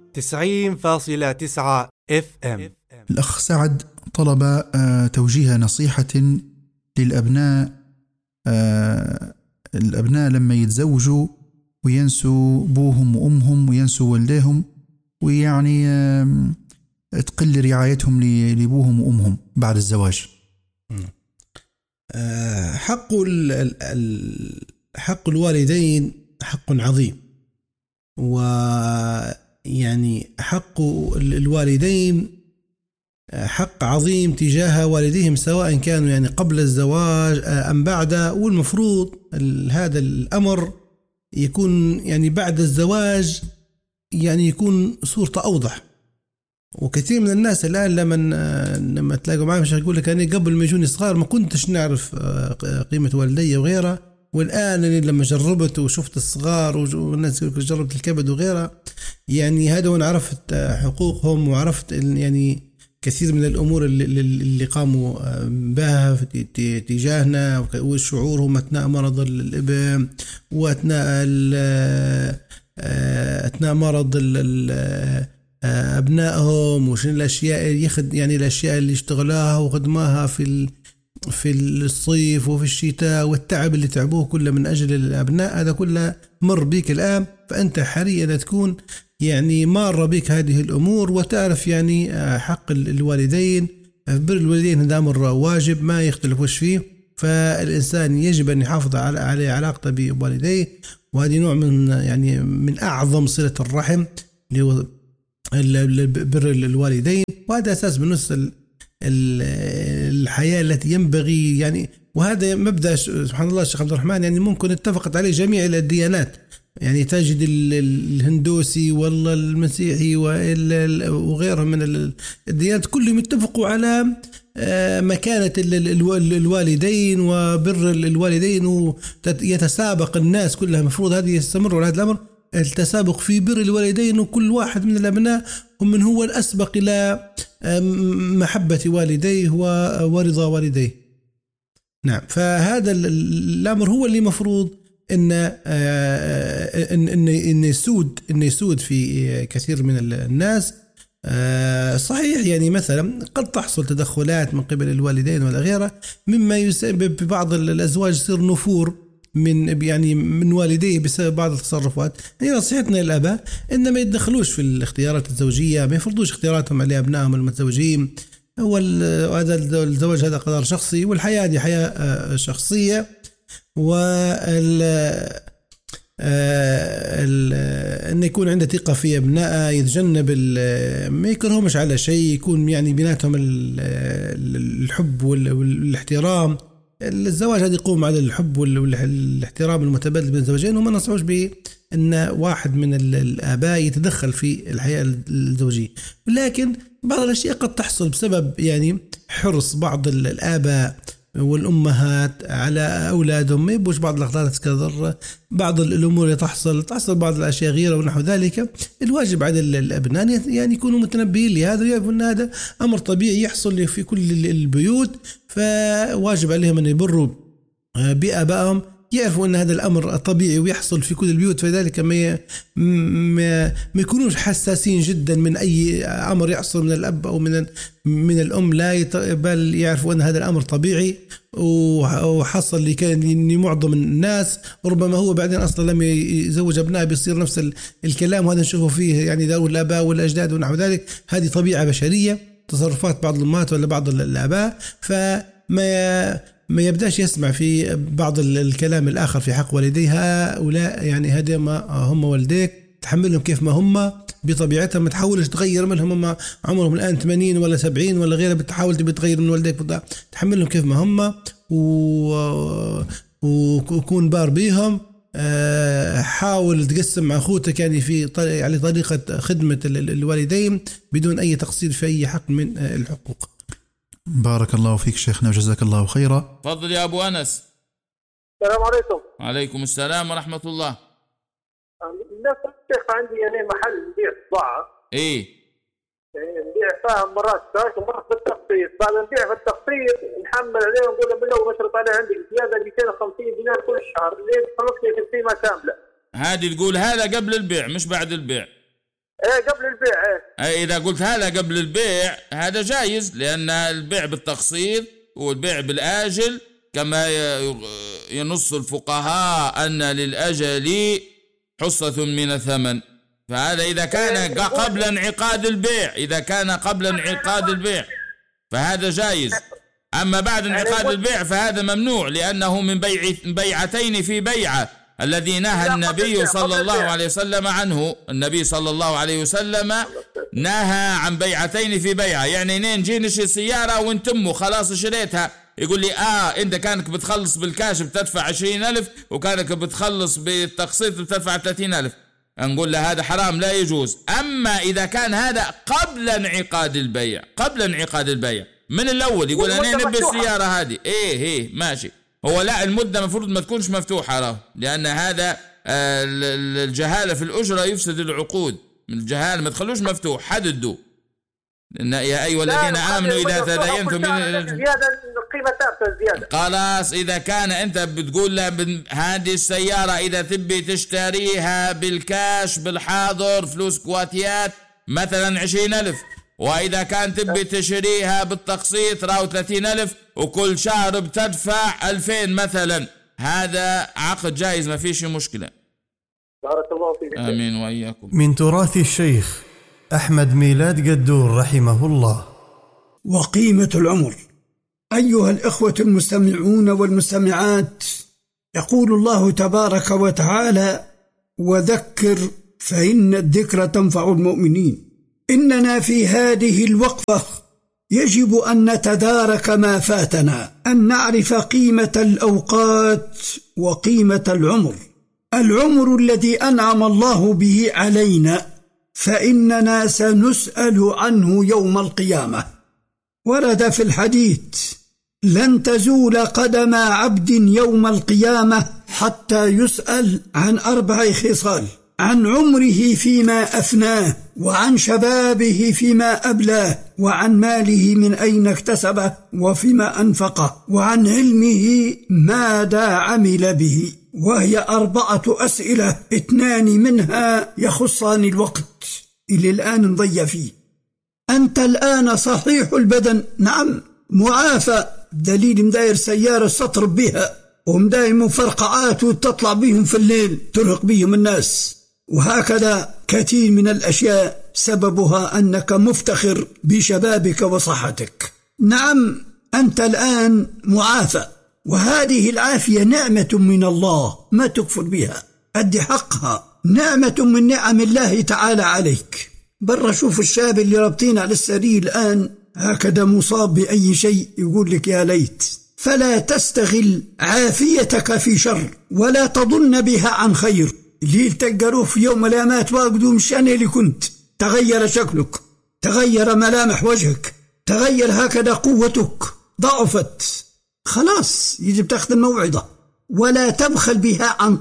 90.9 FM. الأخ سعد طلب توجيه نصيحة للأبناء. الأبناء لما يتزوجوا وينسوا أبوهم وأمهم وينسوا والديهم، ويعني تقل رعايتهم لأبوهم وأمهم بعد الزواج. حق الوالدين حق عظيم، ويعني حق الوالدين حق عظيم تجاه والديهم، سواء كانوا يعني قبل الزواج أم بعده. والمفروض هذا الأمر يكون يعني بعد الزواج يعني يكون صورته أوضح. وكثير من الناس الآن لما تلاقوا معهم مش يقول لك أنا قبل ما يجوني صغار ما كنتش نعرف قيمة والدي وغيرها، والآن لما جربت وشفت الصغار والناس جربت الكبد وغيرها، يعني هذا وأنا عرفت حقوقهم وعرفت يعني كثير من الأمور اللي قاموا بها تجاهنا، وشعورهم أثناء مرض الابن وأثناء مرض أبنائهم، وشن الأشياء يعني الأشياء اللي اشتغلوها وخدموها في الصيف وفي الشتاء، والتعب اللي تعبوه كله من أجل الأبناء. هذا كله مر بك الآن، فأنت حري أن تكون يعني مار بك هذه الأمور، وتعرف يعني حق الوالدين. بر الوالدين هذا أمر واجب ما يختلفوش فيه، فالإنسان يجب أن يحافظ على علاقته بوالديه، وهذه نوع من أعظم صلة الرحم اللي هو بر الوالدين، وهذا أساس من نص الحياة التي ينبغي يعني. وهذا مبدأ سبحان الله الشيخ عبد الرحمن يعني ممكن اتفقت عليه جميع الديانات، يعني تجد الهندوسي والله المسيحي وغيرهم من الديانات كلهم يتفقوا على مكانة الوالدين وبر الوالدين، ويتسابق الناس كلها. مفروض هذه يستمر على هذا الأمر، التسابق في بر الوالدين، وكل واحد من الأبناء ومن هو الأسبق إلى محبة والديه ورضا والديه. نعم، فهذا الأمر هو اللي مفروض إن يسود في كثير من الناس. صحيح يعني مثلا قد تحصل تدخلات من قبل الوالدين ولا غيره، مما يسبب في بعض الأزواج يصير نفور من والديه بسبب بعض التصرفات. يعني نصيحتنا للآباء إن ما يتدخلوش في الاختيارات الزوجية، ما يفرضوش اختياراتهم على أبنائهم المتزوجين. وهذا الزواج هذا قرار شخصي، والحياة دي حياة شخصية، أن يكون عنده ثقة في أبنائه، يتجنب ما يكرهمش على شيء، يكون يعني بيناتهم الحب والاحترام. الزواج هذا يقوم على الحب والاحترام المتبادل بين الزوجين، وما نصحوش به أن واحد من الآباء يتدخل في الحياة الزوجية. لكن بعض الأشياء قد تحصل بسبب يعني حرص بعض الآباء والأمهات على أولادهم، ما يبوش بعض الأخطاء تتكرر، بعض الأمور اللي تحصل بعض الأشياء غيرة ونحو ذلك. الواجب على الأبناء يعني يكونوا متنبهين لهذا، ويعرفوا أن هذا أمر طبيعي يحصل في كل البيوت، فواجب عليهم أن يبروا بآبائهم، يعرفوا أن هذا الأمر طبيعي ويحصل في كل البيوت، فذلك ما يكونوش حساسين جدا من أي أمر يحصل من الأب أو من الأم، لا بل يعرفوا أن هذا الأمر طبيعي وحصل لمعظم الناس. وربما هو بعدين أصلا لما يزوج أبناء بيصير نفس الكلام، وهذا نشوفه فيه يعني ذوي الآباء والأجداد ونحو ذلك. هذه طبيعة بشرية، تصرفات بعض الأمهات ولا بعض الآباء، ما يبدأش يسمع في بعض الكلام الآخر في حق والديه. هؤلاء يعني هذا ما هم والديك، تحملهم كيف ما هم بطبيعتهم، ما تحاولش تغير منهم. هم عمرهم الآن 80 ولا 70 ولا غيره، بتحاول تغير من والديك، تحملهم كيف ما هم وكون بار بيهم. حاول تقسم مع أخوتك يعني على طريقة خدمة الوالدين بدون أي تقصير في أي حق من الحقوق. بارك الله فيك شيخنا وجزاك الله خيرا. تفضل يا أبو أنس. السلام عليكم. وعليكم السلام ورحمة الله. الشيخ عندي يعني محل نبيع بضاعة. نبيع فيها مرات كاش ومرات بالتقسيط. بعد نبيع في التقسيط نحمل عليه ونقول بالله ونشرط عليه عندك زيادة 250 دينار كل شهر، ليه تخلصني في القيمة كاملة. هذه تقول هذا قبل البيع مش بعد البيع. قبل البيع. إذا قلت هذا قبل البيع هذا جايز، لأن البيع بالتقسيط والبيع بالآجل كما ينص الفقهاء أن للأجل حصة من الثمن، فهذا إذا كان قبل انعقاد البيع، إذا كان قبل انعقاد البيع فهذا جائز. أما بعد انعقاد البيع فهذا ممنوع، لأنه من بيعتين في بيعة الذي نهى النبي صلى الله عليه وسلم عنه. النبي صلى الله عليه وسلم نهى عن بيعتين في بيعة، يعني نجي نشري سيارة وانتمه خلاص شريتها، يقول لي انت كانك بتخلص بالكاش بتدفع 20,000 وكانك بتخلص بالتقسيط بتدفع 30,000، نقول له هذا حرام لا يجوز. أما إذا كان هذا قبل انعقاد البيع، قبل انعقاد البيع من الأول يقول أنا نبي السيارة هذه إيه ماشي، هو لا المدة مفروض ما تكونش مفتوحة، لأن هذا الجهالة في الأجرة يفسد العقود. من الجهالة ما تخلوش مفتوح، حددوا إن يا أيها الذين آمنوا إذا تداينتم زيادة قيمة ثابتة زيادة. خلاص إذا كان أنت بتقول له هذه السيارة إذا تبي تشتريها بالكاش بالحاضر فلوس كواتيات مثلا 20,000، وإذا كان تبي تشتريها بالتقسيط راو 30,000 وكل شهر بتدفع 2000 مثلا، هذا عقد جائز ما فيش مشكلة. بارك الله فيك. آمين وإياكم. من تراث الشيخ أحمد ميلاد قدور رحمه الله. وقيمة العمر. أيها الإخوة المستمعون والمستمعات، يقول الله تبارك وتعالى: وذكر فإن الذكر تنفع المؤمنين. إننا في هذه الوقفة يجب أن نتدارك ما فاتنا، أن نعرف قيمة الأوقات وقيمة العمر. العمر الذي أنعم الله به علينا فإننا سنسأل عنه يوم القيامة. ورد في الحديث: لن تزول قدم عبد يوم القيامة حتى يسأل عن 4 خصال: عن عمره فيما أفناه، وعن شبابه فيما أبلاه، وعن ماله من أين اكتسبه وفيما أنفقه، وعن علمه ماذا عمل به. وهي 4 أسئلة، 2 منها يخصان الوقت اللي الآن نضيع فيه. أنت الآن صحيح البدن، نعم، معافى، دليل مداير سيارة تطرب بها ومداير مفرقعات وتطلع بهم في الليل ترهق بهم الناس، وهكذا كثير من الأشياء سببها أنك مفتخر بشبابك وصحتك. نعم أنت الآن معافى، وهذه العافية نعمة من الله ما تكفر بها، أدي حقها، نعمة من نعم الله تعالى عليك. برا شوف الشاب اللي رابطين على السرير الآن هكذا مصاب بأي شيء يقول لك يا ليت. فلا تستغل عافيتك في شر ولا تظن بها عن خير. اللي تقروه في يوم الأيامات واقدوا مشان اللي كنت تغير شكلك، تغير ملامح وجهك، تغير هكذا قوتك، ضعفت، خلاص يجب تاخذ الموعظة. ولا تبخل بها عن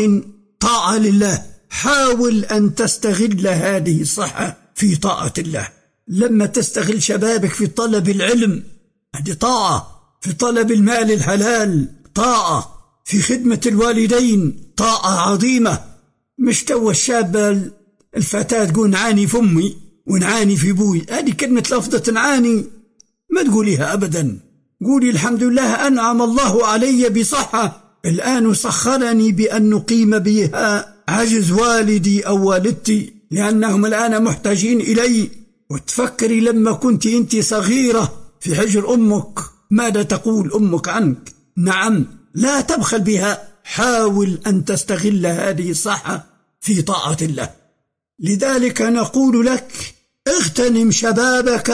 طاعة لله. حاول أن تستغل هذه الصحة في طاعة الله. لما تستغل شبابك في طلب العلم هذه طاعة، في طلب المال الحلال طاعة، في خدمة الوالدين طاعة عظيمة. مش تو الشاب الفتاة تقول نعاني في أمي ونعاني في أبوي، هذه كلمة لفظة نعاني ما تقوليها أبدا. قولي الحمد لله أنعم الله علي بصحة الآن سخرني بأن نقيم بها عجز والدي أو والدتي لأنهم الآن محتاجين إلي. وتفكري لما كنت أنت صغيرة في حجر أمك ماذا تقول أمك عنك. نعم لا تبخل بها، حاول أن تستغل هذه الصحة في طاعة الله. لذلك نقول لك اغتنم شبابك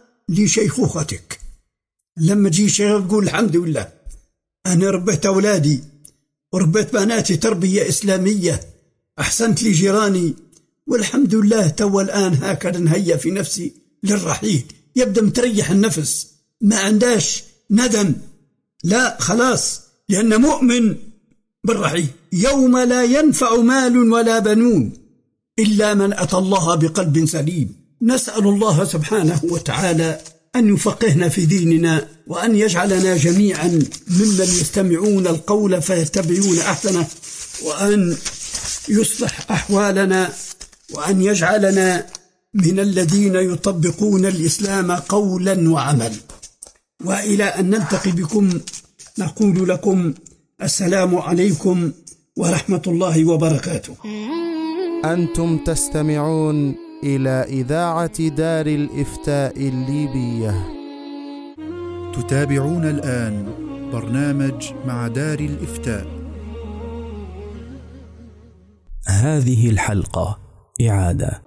لشيخوختك. لما تجي شيخ تقول الحمد لله أنا ربيت أولادي وربيت بناتي تربية إسلامية، أحسنت لي جيراني، والحمد لله تو الآن هكذا نهيأ في نفسي للرحيل، يبدأ متريح النفس، ما عنداش ندم، لا خلاص، لأن مؤمن بالرحيل. يوم لا ينفع مال ولا بنون إلا من أتى الله بقلب سليم. نسأل الله سبحانه وتعالى أن يفقهنا في ديننا، وأن يجعلنا جميعا ممن يستمعون القول فيتبعون أحسنه، وأن يصلح أحوالنا وأن يجعلنا من الذين يطبقون الإسلام قولا وعمل. وإلى أن نلتقي بكم نقول لكم السلام عليكم ورحمة الله وبركاته. أنتم تستمعون إلى إذاعة دار الإفتاء الليبية. تتابعون الآن برنامج مع دار الإفتاء. هذه الحلقة إعادة